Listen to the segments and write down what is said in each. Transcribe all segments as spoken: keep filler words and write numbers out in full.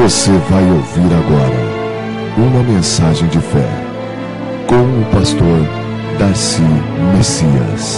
Você vai ouvir agora uma mensagem de fé com o pastor Darcy Messias.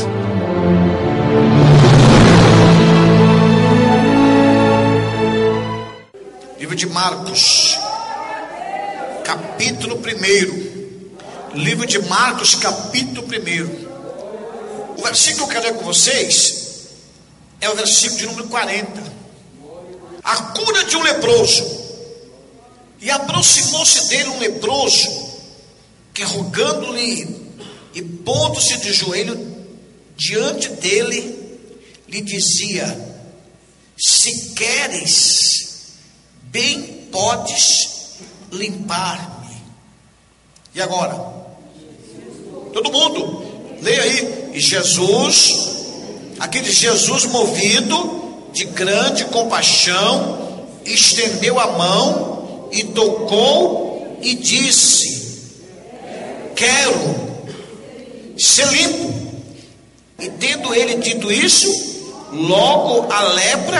Livro de Marcos, capítulo primeiro. Livro de Marcos, capítulo primeiro. O versículo que eu quero ler com vocês é o versículo de número quarenta. A cura de um leproso. E aproximou-se dele um leproso, que rogando-lhe e pondo-se de joelho diante dele, lhe dizia: se queres, bem podes limpar-me. E agora? Todo mundo, leia aí. E Jesus, aquele Jesus movido de grande compaixão, estendeu a mão e tocou e disse: quero ser limpo. E tendo ele dito isso, logo a lepra,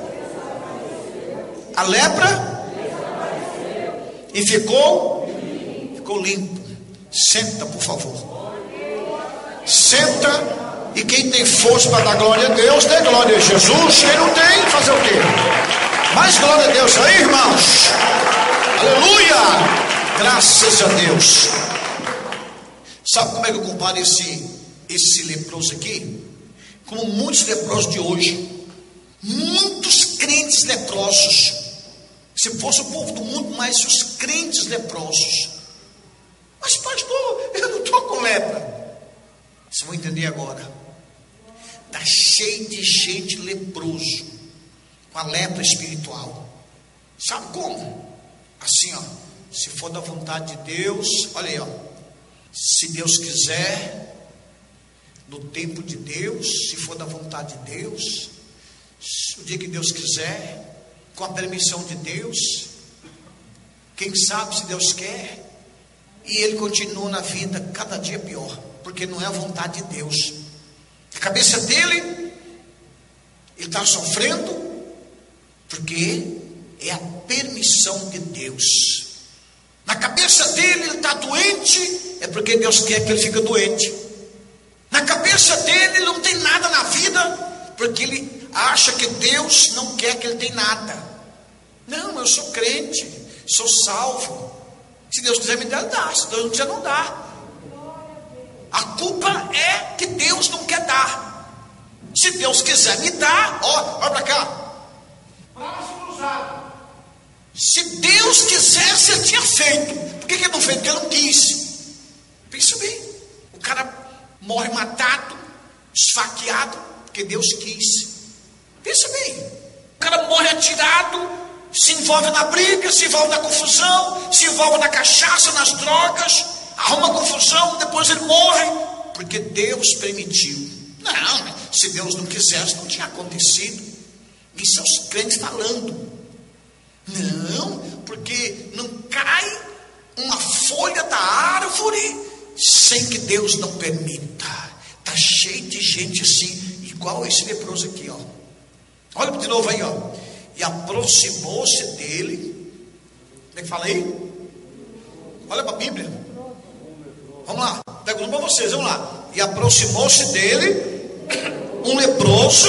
a lepra, e ficou, ficou limpo. Senta, por favor. Senta. E quem tem força para dar glória a Deus, dê glória a Jesus. Quem não tem, fazer o quê? Mais glória a Deus aí, irmãos. Aleluia! Graças a Deus. Sabe como é que eu comparo esse, esse leproso aqui? Como muitos leprosos de hoje. Muitos crentes leprosos. Se fosse o povo do mundo, mas os crentes leprosos. Mas pastor, eu não estou com lepra. Vocês vão entender agora. Está cheio de gente leproso, com a lepra espiritual. Sabe como? Assim, ó, se for da vontade de Deus, olha aí, ó, se Deus quiser, no tempo de Deus, se for da vontade de Deus, o dia que Deus quiser, com a permissão de Deus, quem sabe se Deus quer, e ele continua na vida cada dia pior, porque não é a vontade de Deus. A cabeça dele, ele está sofrendo, porque é a permissão de Deus. Na cabeça dele, ele está doente, é porque Deus quer que ele fique doente. Na cabeça dele, ele não tem nada na vida, porque ele acha que Deus não quer que ele tenha nada. Não, eu sou crente, sou salvo. Se Deus quiser me dar, ele dá. Se Deus não quiser, não dá. A culpa é que Deus não quer dar. Se Deus quiser me dar, ó, olha para cá. Braço cruzado. Se Deus quisesse, ele tinha feito. Por que que ele não fez? Porque ele não quis. Pensa bem. O cara morre matado, esfaqueado, porque Deus quis. Pensa bem. O cara morre atirado, se envolve na briga, se envolve na confusão, se envolve na cachaça, nas drogas, arruma confusão, depois ele morre, porque Deus permitiu. Não, se Deus não quisesse, não tinha acontecido. Isso é os crentes falando. Não, porque não cai uma folha da árvore sem que Deus não permita. Está cheio de gente assim, igual esse leproso aqui, ó. Olha de novo aí, ó. E aproximou-se dele. Como é que fala aí? Olha para a Bíblia. Vamos lá, pega o nome para vocês, vamos lá. E aproximou-se dele um leproso,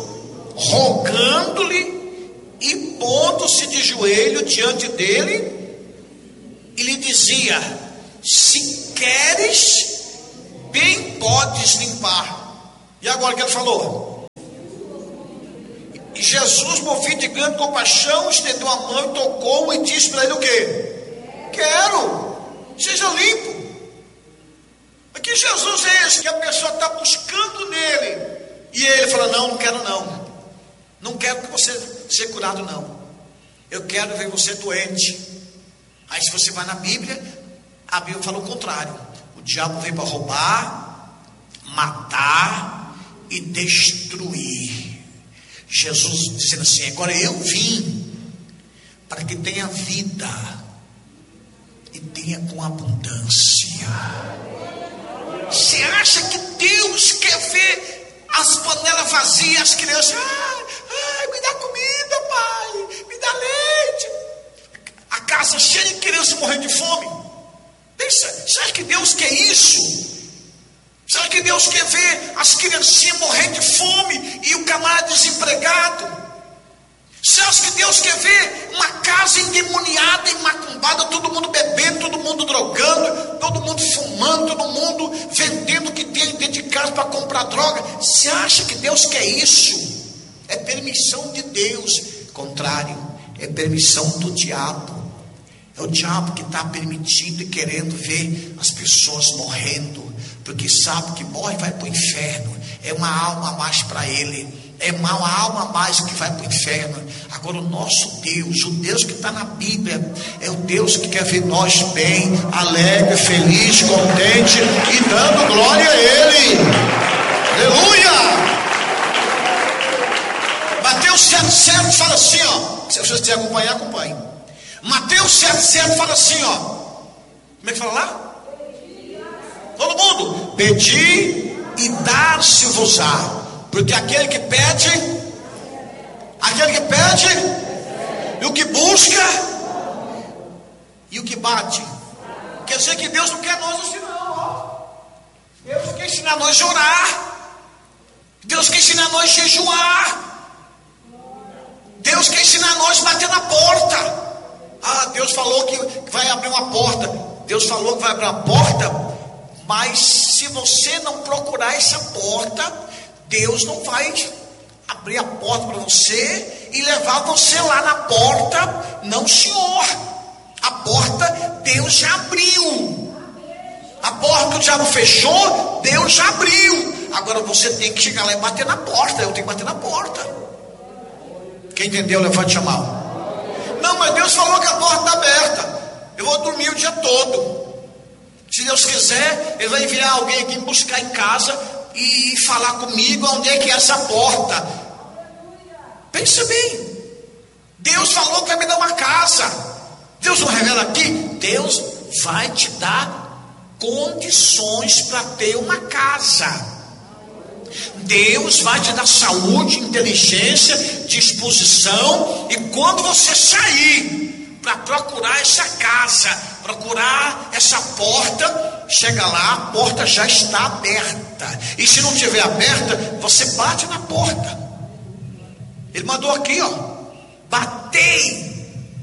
rogando-lhe e pondo-se de joelho diante dele, e lhe dizia: se queres, bem podes limpar. E agora o que ele falou? E Jesus, movido de grande compaixão, estendeu a mão e tocou e disse para ele o quê? Quero, seja limpo. Que Jesus é esse que a pessoa está buscando nele? E ele fala: não, não quero não. Não quero que você seja curado não. Eu quero ver você doente. Aí se você vai na Bíblia, a Bíblia fala o contrário. O diabo veio para roubar, matar e destruir. Jesus dizendo assim: agora eu vim para que tenha vida e tenha com abundância. Você acha que Deus quer ver as panelas vazias, as crianças? Ai, ai, me dá comida, pai, me dá leite. casa cheia de crianças morrendo de fome. Pensa, será que Deus quer isso? Será que Deus quer ver as criancinhas morrendo de fome e o camarada desempregado? Você acha que Deus quer ver uma casa endemoniada e macumbada, todo mundo bebendo, todo mundo drogando, todo mundo fumando, todo mundo vendendo o que tem dentro de casa para comprar droga? Você acha que Deus quer isso? É permissão de Deus. Contrário, é permissão do diabo. É o diabo que está permitindo e querendo ver as pessoas morrendo, porque sabe que morre e vai para o inferno. É uma alma a mais para ele. É uma alma a mais que vai para o inferno. Agora o nosso Deus, o Deus que está na Bíblia, é o Deus que quer ver nós bem, alegre, feliz, contente e dando glória a Ele. Aleluia! Mateus sete, sete fala assim, ó. Se vocês quiserem acompanhar, acompanhe. Mateus sete, sete fala assim, ó. Como é que fala lá? Todo mundo. Pedi e dar-se-vos-á. Porque aquele que pede, aquele que pede, e o que busca, e o que bate. Quer dizer que Deus não quer nós assim não, ó. Deus quer ensinar nós a orar. Deus quer ensinar nós a jejuar. Deus quer ensinar nós a bater na porta. Ah, Deus falou que vai abrir uma porta. Deus falou que vai abrir uma porta, mas se você não procurar essa porta, Deus não vai abrir a porta para você e levar você lá na porta. Não, senhor. A porta Deus já abriu. A porta que o diabo fechou, Deus já abriu. Agora você tem que chegar lá e bater na porta. Eu tenho que bater na porta. Quem entendeu, levante a mão. Não, mas Deus falou que a porta está aberta. Eu vou dormir o dia todo. Se Deus quiser, Ele vai enviar alguém aqui me buscar em casa e falar comigo onde é que é essa porta. Pensa bem. Deus falou que vai me dar uma casa. Deus não revela aqui. Deus vai te dar condições para ter uma casa. Deus vai te dar saúde, inteligência, disposição. E quando você sair para procurar essa casa, procurar essa porta, chega lá, a porta já está aberta. E se não estiver aberta, você bate na porta. Ele mandou aqui, ó, batei.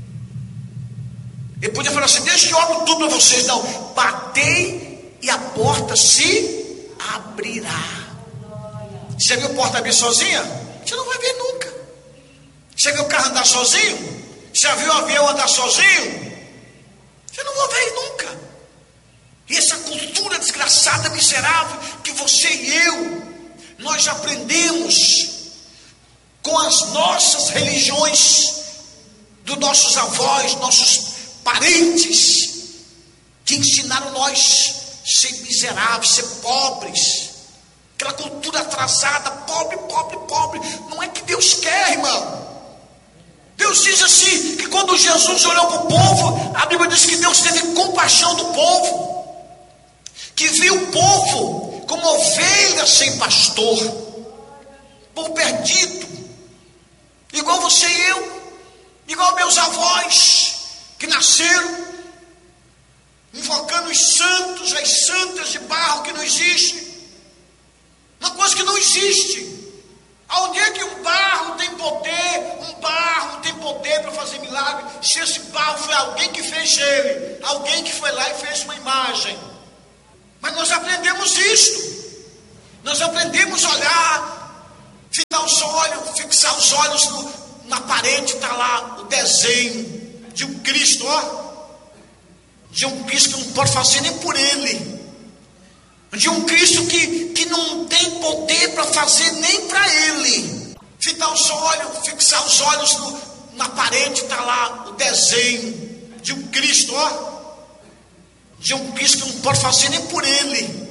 Ele podia falar assim: deixa que eu abro tudo para vocês. Não, batei e a porta se abrirá. Você viu a porta abrir sozinha? Você não vai ver nunca. Você viu o carro andar sozinho? Já viu o avião andar sozinho? Você não vai ver nunca. E essa cultura desgraçada, miserável, que você e eu, nós aprendemos com as nossas religiões, dos nossos avós, nossos parentes, que ensinaram nós a ser miseráveis, ser pobres. Aquela cultura atrasada, pobre, pobre, pobre. Não é que Deus quer, irmão. Deus diz assim, que quando Jesus olhou para o povo, a Bíblia diz que Deus teve compaixão do povo, que viu o povo como ovelha sem pastor, povo perdido, igual você e eu, igual meus avós, que nasceram invocando os santos, as santas de barro que não existe, uma coisa que não existe. Onde é que um barro tem poder? Um barro tem poder para fazer milagre? Se esse barro foi alguém que fez ele, alguém que foi lá e fez uma imagem. Mas nós aprendemos isto. Nós aprendemos a olhar, fitar os olhos, fixar os olhos no, na parede, está lá o desenho de um Cristo, ó. De um Cristo que não pode fazer nem por ele. De um Cristo que, que não tem poder para fazer nem para ele. Fitar os olhos, fixar os olhos no, na parede, está lá o desenho de um Cristo, ó. De um Cristo que não pode fazer nem por ele.